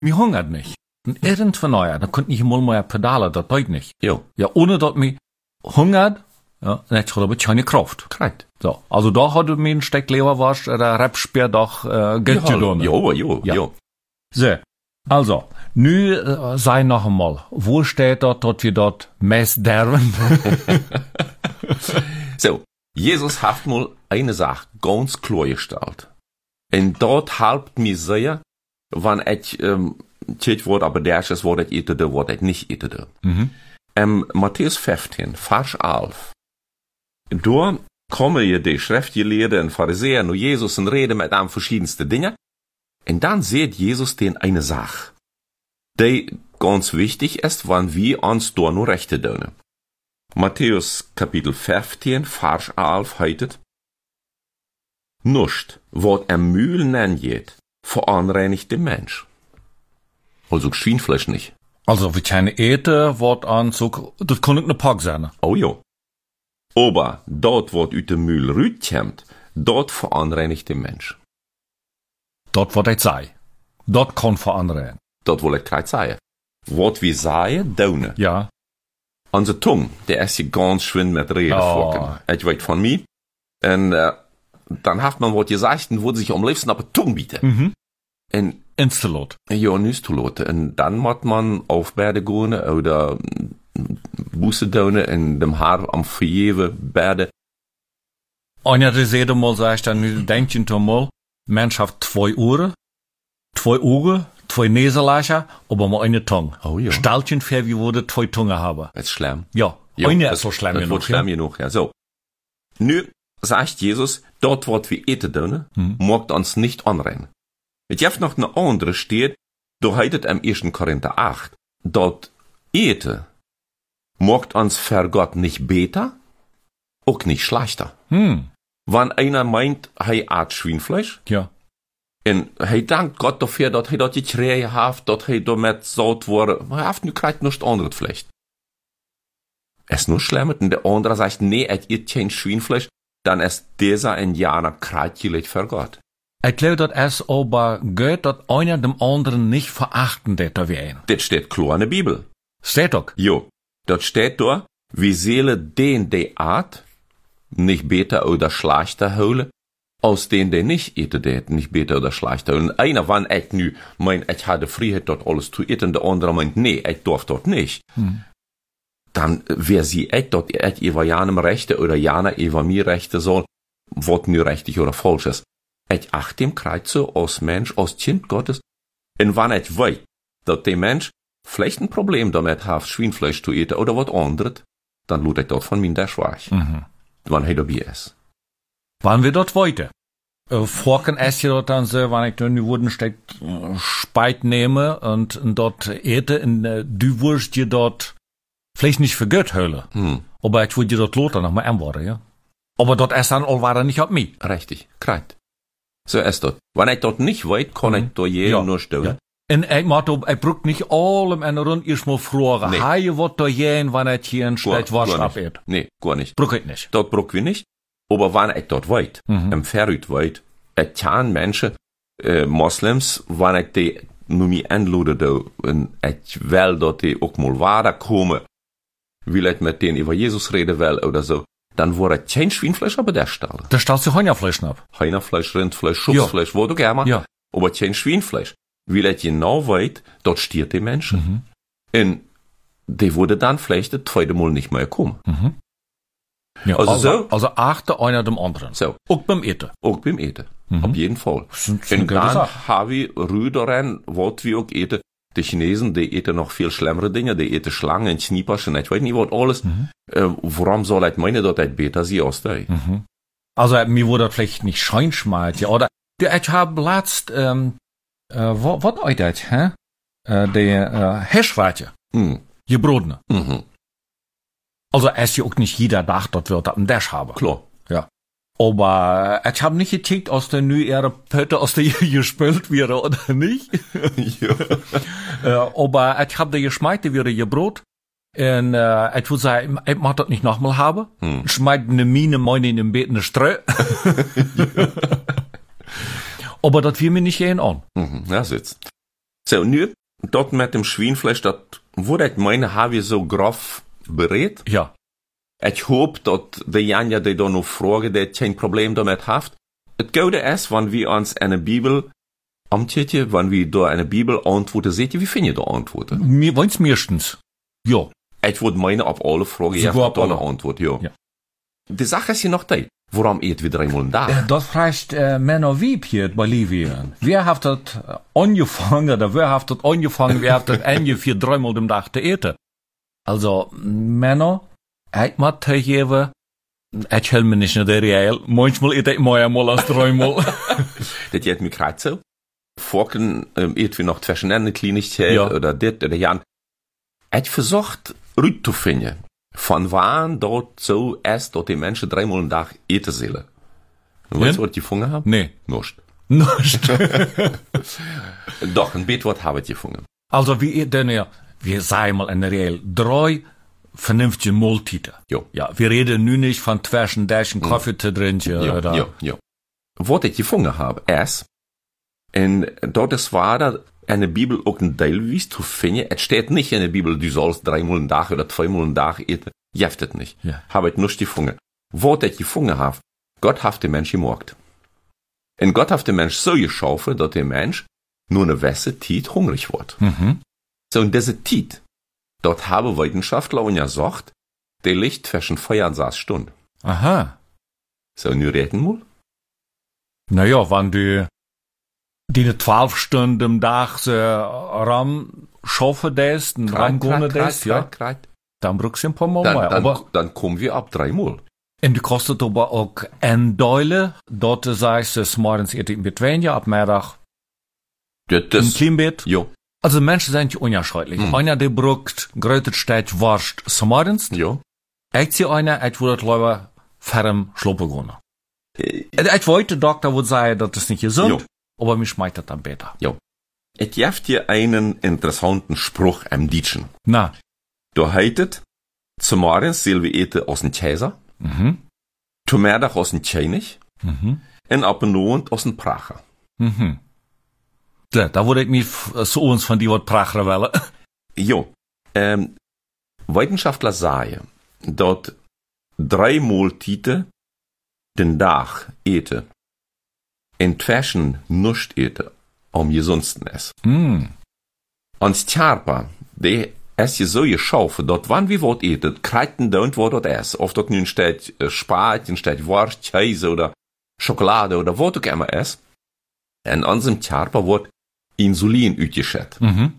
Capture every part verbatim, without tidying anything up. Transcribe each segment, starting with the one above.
mir hungert nicht. Und irgendwann, ja, dann konnte ich mal mehr Pedale, das deut nicht. Jo. Ja, ohne dass mir hungert, ja, dann hätte ich aber keine Kraft. Korrekt. So, also da hatte mir ein Steck Leberwurst, der Rapspeer doch, äh, Geld genommen. Jo, jo, Ja. jo. So, also, nu äh, sei noch einmal, wo steht dort, dass wir dort Mess derben? So, Jesus hat mal eine Sache ganz klar gestellt. Und dort halbt mir sehr, wann ich, ähm, tjit wordt, aber der ist, wordt ich etete, wordt ich nicht etete. Mhm. Ähm, Matthäus fünfzehn, Vers elf. Da kommen je die Schriftgelehrten und Pharisäer und Jesus und reden mit einem verschiedenste Dinge. Und dann sieht Jesus den eine Sache, die ganz wichtig ist, wann wir uns da nur rechte tun. Matthäus Kapitel fünfzehn, Vers elf heißt, Nuscht, wat em Mühl nennt, veranreinigt den Mensch. Also Schweinfleisch nicht. Also, wie keine Ete, Wort an, so, das kann ich ne Pack sein. Oh ja. Aber dort, wat uit de Mühl rütkämmt, dort veranreinigt den Mensch. Dort, wat ich sei. Dort kann veranreinen. Dat wil ik kwijt zeggen. Wat we zeggen, doen. Ja. Onze tong, der ist hier ganz schön mit Reden Oh. vorkommen. Ich weiß von mir. Und äh, dann hat man was gesagt und würde sich am liebsten aber Tung bieten. Mhm. Und Instalot. ja, nicht zu lassen. Und dann muss man auf Berde gehen oder Buße tun und dem Haar am Verjeven Berde. Und ja, das jeder mal sagt, dann denkt ihr mal, Mensch hat zwei Ohren, zwei Augen, zwei Nasenlöcher, aber mal eine Tongue. Oh ja. Stellchen für, wie würde zwei Zungen haben. Das ist schlimm. Ja. Ja, eine das- ist so schlimm Das genug. wird schlimm Ja? genug, ja. So. Nu sagt Jesus, dort, wat wir eten tun, Hm. mogt uns nicht anrennen. Es gibt noch eine andere steht, da heißt am ersten Korinther acht, dort ete, mogt uns für Gott nicht beter, auch nicht schlechter. Hm. Wenn einer meint, hei at Schweinfleisch, Ja. en hei dankt Gott dafür, dass hei dort gekriegt hat, dass hei damit saut wurde, hei haft nu kreit nichts anderes vielleicht. Es nur schlimmer, und der andere sagt, nee, et ihr kein Schweinfleisch, dann ist dieser Indianer kreitjelig für Gott. Ich glaube, dass es aber geht, dass einer dem anderen nicht verachten, der wie ein. Das steht klar in der Bibel. Steht doch. Jo, dort steht da, wie Seele den, der Art, nicht beter oder schlechter holen, aus den, der nicht eten, der nicht beter oder schlechter holen. Einer, wann ich nu mein, ich hatte Freiheit, dort alles zu eten, der andere meint, nee, ich darf dort nicht. Hm. Dann, wer sie ich dort, ich über janem Rechte oder jana über mir Rechte soll, wat nu richtig oder falsch ist. Ich achte dem Kreuze als Mensch, als Kind Gottes. Und wann ich weiß, dass der Mensch vielleicht ein Problem damit hat, Schweinfleisch zu eten oder was anderes, dann lud ich dort von mir der Schweig. Mhm. Wann er dabei ist. Wann wir dort weiter? Äh, Forken esse dort dann so, wenn ich dann die Wurden steckt, äh, Speit nehme und, und dort ete, und äh, du wirst dir dort vielleicht nicht für Gott hören. Hm, Aber ich würde dir dort loter noch mal antworten, ja? Aber dort ist dann all war nicht auf mich. richtig, kreit. So ist das. Wenn ich dort nicht weiß, kann ich da jeden Ja, nur stellen. ja. En ik maak op, ik broek niet allem en rond eerst mal vragen. Nee. Ga je wat doorheen wanneer het hier een slecht was gar ab nicht. eet? Nee, gar nicht. Broek ik niet. Dort bruck wir nicht. Aber wenn ich dort weit, Mhm. im Verrüt weit, ich kann Menschen, äh, Moslems, wenn ich die nur mir anlade, da, und ich will, dass die auch mal weiterkommen, will ich mit denen über Jesus reden will oder so, dann wurde kein Schweinfleisch aber der Stelle. Da stellst du Heunerfleisch ab. Hühnerfleisch, Rindfleisch, Schupfleisch, wo du gerne, Ja. aber kein Schweinfleisch. Weil ich genau weiß, dort stiert die Menschen. Mhm. Und die wurde dann vielleicht das zweite Mal nicht mehr kommen. Mhm. Ja, Also also, so? also achte einer dem anderen. So, Auch beim Eten. auch beim Eten. Mhm. Auf jeden Fall. Das ist eine Und gute dann Sache. habe ich Rüderen, was wir auch eten. Die Chinesen, die eten noch viel schlimmere Dinge, die eten Schlangen, Kniepaschen, ich weiß nicht, was alles. Mhm. Äh, warum soll ich meinen, dass ich besser sie aus der? Mhm. Also mir wurde das vielleicht nicht scheinschmalt, ja. Oder der ich habe letzt, ähm, äh, was was euch das, hä? Äh, der äh, Hirschweite, Hm. gebrodene. Mhm. Also es ja auch nicht jeder Tag, dort wird das ein Dash haben. Klar. Ja. Aber äh, ich habe nicht gekickt, aus der nu ihre Pötte aus der gespült wäre oder nicht. Ja. äh, aber ich habe der geschmeite wäre ihr Brot. Und äh, ich würde sagen, ich mag das nicht nochmal haben. Hm. Schmeißt eine Mine, meine in dem Bett eine Strö. Aber das will mir nicht gehen an. Mhm. Ja, sitzt. So, nu, dort mit dem Schweinfleisch, das wurde ich meine, habe ich so grob berät. Ja. Ich hoffe, dass die Janja, die da noch fragen, die kein Problem damit hat. Es Gute ist, wenn wir uns eine Bibel amtetje, wenn wir da eine Bibel antworten, seht ihr, wie findet ihr da Antworten? Mir wollen's meistens. Ja. Ich würde meine, auf alle Fragen, Sogar ja, auf alle. eine Antwort, ja. Ja. Die Sache ist hier noch die. Warum eet wir dreimal am Tag? Das fragt äh, Männer wie hier bei Bolivien. Wer hat das äh, angefangen, oder wer hat das angefangen, wer hat das ungefähr dreimal am Tag zu eten? Also, Männer, ich mag tegengeven, ich helfe mir nicht in der Real. Manchmal eet ich mehr mal als dreimal. Das geht mir gerade so. Vorken ähm, eet wir noch verschiedene Kleinigkeiten Ja. oder dit oder jan. Ich versucht, ruhig zu finden. Von wann dort so ist, dass die Menschen dreimal am Tag eten sollen. Und weißt du, was die gefunden haben? Nee. Nicht. Nicht. Doch, ein Bett, was haben die gefunden? Also, wie denn ja, wir sagen mal in der Real, drei vernünftige Mahlzeiten. Jo. Ja, wir reden nu nicht von Twäschen, Däschen, Kaffee zu trinken, Ja, oder? ja, ja. Was ich gefunden habe, ist, und dort ist war da in der Bibel auch ein Teilweise zu finden. Es steht nicht in der Bibel, du sollst dreimal am Tag oder zweimal am Tag eten. Jeft es nicht. Ja. Habe ich nicht gefunden. Was ich gefunden habe, Gott hat den Mensch gemacht. Und Gott hat den Mensch so geschaffen, dass der Mensch nur eine gewisse Zeit hungrig wird. Mhm. So, und diese Zeit, dort haben Wissenschaftler und gesagt, der liegt zwischen vier und sechs Stunden. Aha. So, nu reden wir. Naja, wenn du die zwölf Stunden am Tag so ran schaffen lässt, und ran gehen lässt, ja, dann brauchst du ein paar Mal Dann, mehr. dann, Aber, dann kommen wir ab dreimal. und du kostet aber auch ein Deule, dort sagst du, morgens eet ich ein bisschen weniger, ab Mittag Das, ein das, klein Bett. jo, Also Menschen sind ja unterschiedlich. Mhm. Einer, der braucht größer Stück Wurst morgens. jo. Ich sehe einer, ich würde lieber ferm schluppen gehen. Äh, Ich wollte, der Doktor würde sagen, das ist nicht gesund, Jo. aber mich schmeckt das dann besser. Ich gebe dir einen interessanten Spruch am Deutschen. Na, Da heißt, zum Morgen sollen wir eten aus dem Käse, mhm, zum Mittag aus dem König mhm, und ab und Abend aus dem Pracher. mhm. Ja, da würde ich mich f- so uns von die Wort Pracher wollen. Jo, ähm, Wissenschaftler sagen, dass drei Mahlzeiten den Tag eten, inzwischen nicht eten, am gesundsten ist. Hm. Und Körper, der ist ja so geschaffen, dass wenn wir was eten, kriegen wir was das ist. Ob das nun steht äh, Spart, steht Wurst, Käse oder Schokolade oder was auch immer ist. In unserem Körper wird Insulin ausgeschüttet. Mhm.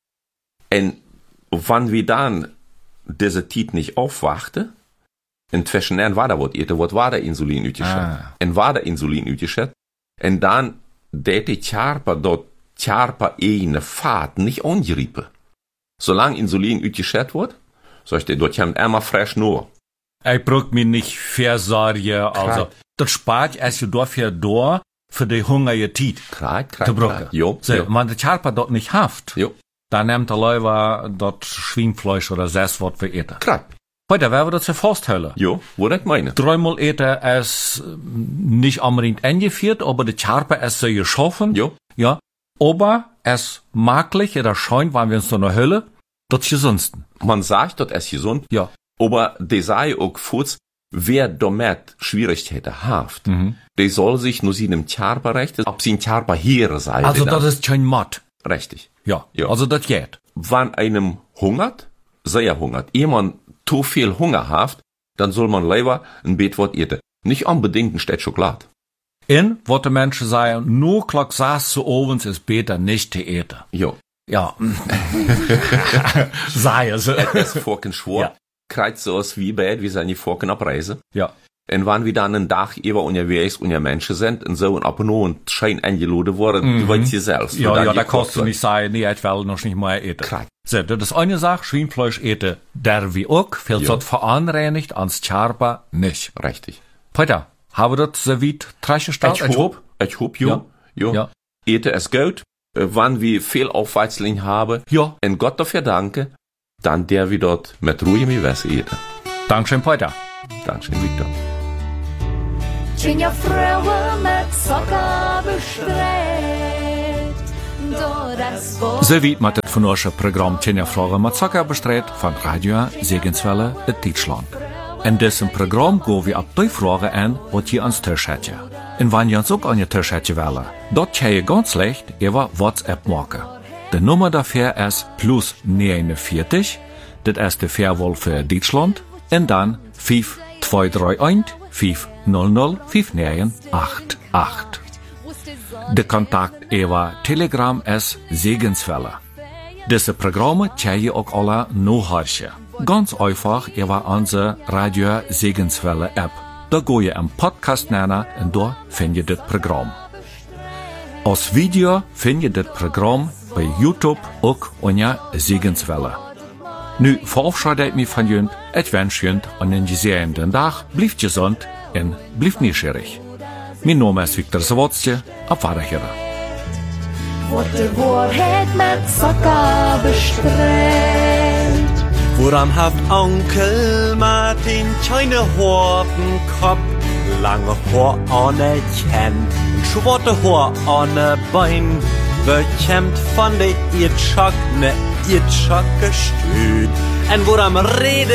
Und wenn wir dann diese Zeit nicht aufwachten, inzwischen war da was eten, was war der Insulin ausgeschüttet. Ah. Und war der Insulin ausgeschüttet. Und dann, der die Körper dort, Körper eine Fahrt nicht angreifen. Solange Insulin ausgeschüttet wird, sagt er, dort kommt immer frisch nur. Ich brauch mich nicht versorgen, also, das spart erst dafür da, für die hungrige Zeit. Kreit, kreit, Zu brauchen. kreit. Jo, So, jo, wenn der Körper dort nicht haft, jo. dann nimmt der Leute dort Schweinfleisch oder das, was wir eten. Kreit. Heute werden wir das ja feststellen. Jo, würde ich meinen. Dreimal eten ist nicht unbedingt eingeführt, aber der Körper ist so geschaffen. Jo. Ja. Aber es maglich oder scheint, wenn wir uns so eine Hölle, das gesundsten. Man sagt, das ist gesund, Ja. aber die sei auch kurz, wer damit Schwierigkeiten hat, Mhm. der soll sich nur seinem Körper richten, ob sein Körper hier sei. Also das ist kein Matt. richtig. Ja. Ja. Also das geht. Wenn einem hungert, sehr hungert, jemand zu viel Hunger hat, dann soll man lieber ein Bettwort eten. Nicht unbedingt ein Stück Schokolade. In, was die Menschen sagen, nur klock saß zu ovens ist besser nicht zu eten. Jo. Ja. Sei es. Das Forken schwor, Ja. kreit so aus wie bad, wie seine Forken abreise. Ja. Und wenn wir dann einen Tag über unterwegs und ja Menschen sind und so und ab und an und schein eingeladen worden, du weißt ja selbst. Ja, wo dann ja, da gekocht kannst du wird. nicht sagen, nee, ich will noch nicht mehr eten. Klar. So, das ist eine Sache, Schweinfleisch eten, der wie auch, viel Ja. so veranreinigt, ans Körper nicht. Richtig. Peter, haben wir das so weit trechtgestellt? Ich hoop, ich hoop, jo, Ja. jo. Ja. Ete es gut, äh, wann wir viel Aufweizling haben, Ja. und Gott dafür danke, dann der wir dort mit Ruhe mit was eten. Dankeschön, Peter. Dankeschön, Victor. Tjinja vrouwen met sokken bestreed. So wie mit das von unserem Programm Tjenja Fragen mit Zucker bestreut von Radio Segenswelle in Deutschland. In diesem Programm gehen wir ab die Fragen an, was ihr ans Tisch hättet. Und wenn ihr uns auch an ihr Tisch hättet wollen, dort könnt ihr ganz leicht über WhatsApp machen. Die Nummer dafür ist plus neunundvierzig, das ist die Fairwall für Deutschland, und dann fünf zwei drei eins fünf null null fünf neun acht acht. Der Kontakt über Telegram ist Segenswelle. Diese Programme könnt ihr auch alle nachhören. Ganz einfach über unsere Radio Segenswelle App. Da geht ihr im Podcast nennen und da findet ihr das Programm. Als Video findet ihr das Programm bei YouTube auch unter Segenswelle. Nu verabschiede ich mich von Jünd. Ich wünsche Jünd einen gesegneten Tag. Bleibt gesund und bleibt neugierig. Mein Name ist Viktor Zawadzki. Auf Wiederhören. Wordt de waarheid met zakken bestreeld. Woran haft Onkel Martin keine Hortenkopf, lange Haar anerkennt, schwarze Haar an der Bein, bekämmt von der Irrschock, ne Irrschock gestüt. Und woran Rede